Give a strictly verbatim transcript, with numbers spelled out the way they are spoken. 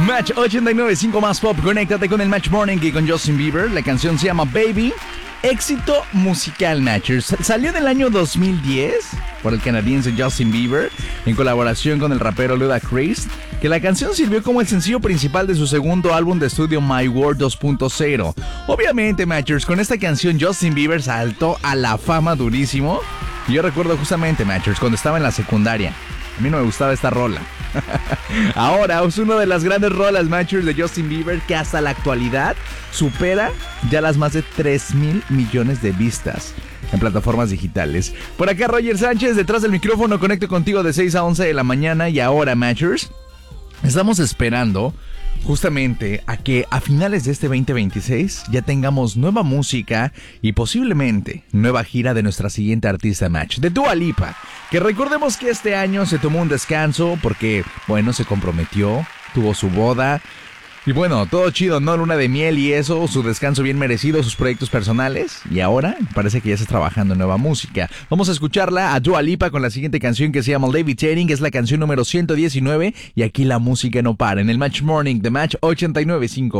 Match ochenta y nueve punto cinco más pop. Conéctate con el Match Morning y con Justin Bieber. La canción se llama Baby. Éxito musical, Matchers. Salió en el año dos mil diez por el canadiense Justin Bieber en colaboración con el rapero Ludacris, que la canción sirvió como el sencillo principal de su segundo álbum de estudio My World dos punto cero. Obviamente, Matchers, con esta canción Justin Bieber saltó a la fama durísimo. Y yo recuerdo justamente, Matchers, cuando estaba en la secundaria. A mí no me gustaba esta rola. Ahora es una de las grandes rolas, Matchers, de Justin Bieber, que hasta la actualidad supera ya las más de tres mil millones de vistas en plataformas digitales. Por acá Roger Sánchez, detrás del micrófono, conecto contigo de seis a once de la mañana. Y ahora, Matchers, estamos esperando justamente a que a finales de este veinte veintiséis ya tengamos nueva música y posiblemente nueva gira de nuestra siguiente artista, Match, de Dua Lipa, que recordemos que este año se tomó un descanso porque, bueno, se comprometió, tuvo su boda. Y bueno, todo chido, ¿no? Luna de miel y eso, su descanso bien merecido, sus proyectos personales. Y ahora parece que ya está trabajando en nueva música. Vamos a escucharla a Dua Lipa con la siguiente canción que se llama Levitating, que es la canción número ciento diecinueve. Y aquí la música no para en el Match Morning de Match ochenta y nueve punto cinco.